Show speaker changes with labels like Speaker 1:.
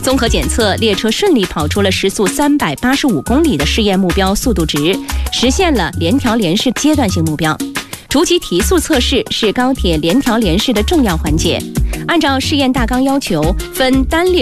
Speaker 1: 综合检测，列车顺利跑出了时速385公里的试验目标速度值，实现了联调联试阶段性目标。逐级提速测试是高铁联调联试的重要环节。按照试验大纲要求，分单列